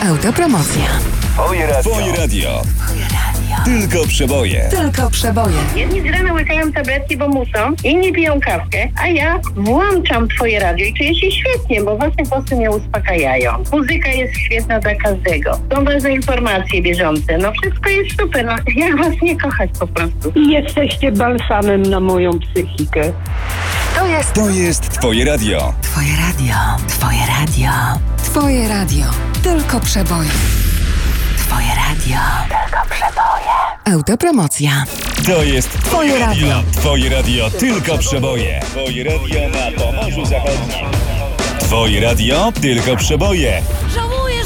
Autopromocja. Twoje radio. Tylko przeboje. Tylko przeboje. Jedni z rana łykają tabletki, bo muszą, inni piją kawkę, a ja włączam Twoje radio i czuję się świetnie, bo wasze głosy mnie uspokajają. Muzyka jest świetna dla każdego. Są ważne informacje bieżące. No wszystko jest super. No, jak was nie kochać po prostu? I jesteście balsamem na moją psychikę. To jest Twoje radio. Twoje radio. Twoje radio. Twoje radio. Tylko przeboje. Twoje radio. Tylko przeboje. Autopromocja. To jest Twoje radio. Twoje radio. Tylko przeboje. Twoje radio na Pomorzu Zachodnim. Twoje radio. Tylko przeboje.